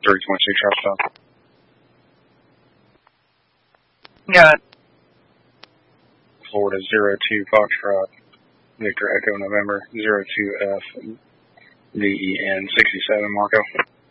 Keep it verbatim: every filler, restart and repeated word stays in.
three twenty-six Route South. Got it. Florida zero two Foxtrot, Victor Echo November zero two F V E N sixty-seven Marco.